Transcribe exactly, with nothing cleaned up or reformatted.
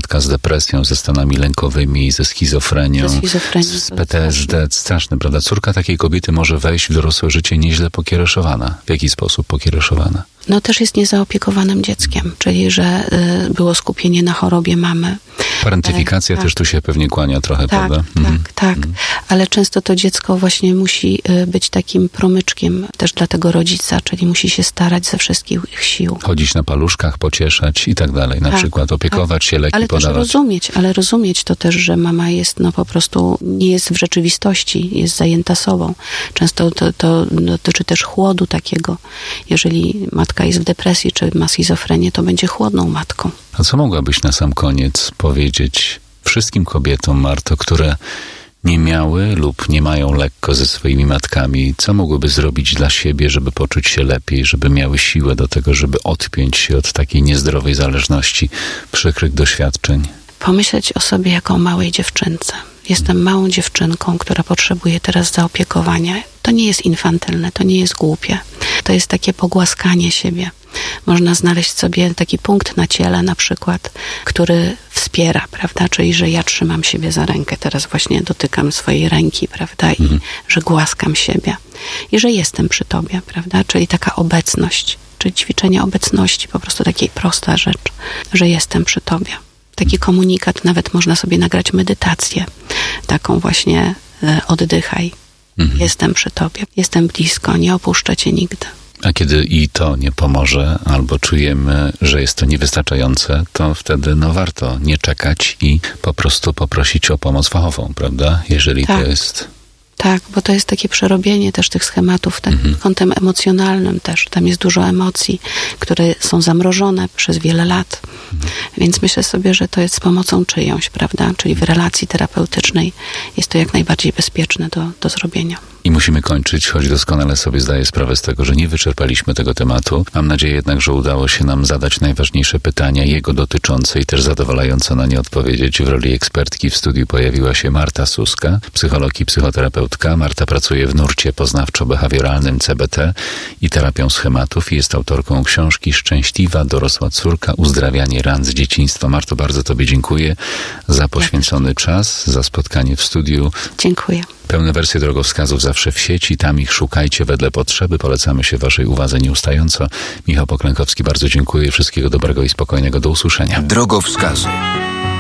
matka z depresją, ze stanami lękowymi, ze schizofrenią, ze schizofrenią, z P T S D. Straszne, prawda? Córka takiej kobiety może wejść w dorosłe życie nieźle pokiereszowana. W jaki sposób pokiereszowana? No też jest niezaopiekowanym dzieckiem, czyli że y, było skupienie na chorobie mamy. Parentyfikacja e, tak. też tu się pewnie kłania trochę, tak, prawda? Tak, mhm. tak. Mhm. Ale często to dziecko właśnie musi y, być takim promyczkiem też dla tego rodzica, czyli musi się starać ze wszystkich sił. Chodzić na paluszkach, pocieszać i tak dalej. Na tak, przykład opiekować tak. się, leki ale podawać. Ale też rozumieć, ale rozumieć to też, że mama jest no po prostu, nie jest w rzeczywistości, jest zajęta sobą. Często to, to dotyczy też chłodu takiego. Jeżeli matka jest w depresji, czy ma schizofrenię, to będzie chłodną matką. A co mogłabyś na sam koniec powiedzieć wszystkim kobietom, Marto, które nie miały lub nie mają lekko ze swoimi matkami? Co mogłyby zrobić dla siebie, żeby poczuć się lepiej, żeby miały siłę do tego, żeby odpiąć się od takiej niezdrowej zależności, przykrych doświadczeń? Pomyśleć o sobie jako o małej dziewczynce. Jestem małą dziewczynką, która potrzebuje teraz zaopiekowania. To nie jest infantylne, to nie jest głupie. To jest takie pogłaskanie siebie. Można znaleźć sobie taki punkt na ciele na przykład, który wspiera, prawda? Czyli, że ja trzymam siebie za rękę, teraz właśnie dotykam swojej ręki, prawda? I mhm. że głaskam siebie. I że jestem przy tobie, prawda? Czyli taka obecność, czyli ćwiczenie obecności, po prostu takiej prosta rzecz, że jestem przy tobie. Taki komunikat, nawet można sobie nagrać medytację, taką właśnie e, oddychaj, mhm. jestem przy tobie, jestem blisko, nie opuszczę cię nigdy. A kiedy i to nie pomoże, albo czujemy, że jest to niewystarczające, to wtedy no warto nie czekać i po prostu poprosić o pomoc fachową, prawda? Jeżeli tak. to jest... Tak, bo to jest takie przerobienie też tych schematów tak, mhm. kątem emocjonalnym też. Tam jest dużo emocji, które są zamrożone przez wiele lat. Mhm. Więc myślę sobie, że to jest z pomocą czyjąś, prawda? Czyli w relacji terapeutycznej jest to jak najbardziej bezpieczne do, do zrobienia. I musimy kończyć, choć doskonale sobie zdaję sprawę z tego, że nie wyczerpaliśmy tego tematu. Mam nadzieję jednak, że udało się nam zadać najważniejsze pytania, jego dotyczące i też zadowalająco na nie odpowiedzieć. W roli ekspertki w studiu pojawiła się Marta Suska, psycholog i psychoterapeutka. Marta pracuje w nurcie poznawczo-behawioralnym C B T i terapią schematów i jest autorką książki Szczęśliwa dorosła córka, uzdrawianie ran z dzieciństwa. Marto, bardzo tobie dziękuję za poświęcony czas, za spotkanie w studiu. Dziękuję. Pełne wersje drogowskazów zawsze w sieci, tam ich szukajcie wedle potrzeby. Polecamy się waszej uwadze nieustająco. Michał Poklękowski, bardzo dziękuję. Wszystkiego dobrego i spokojnego. Do usłyszenia. Drogowskazy.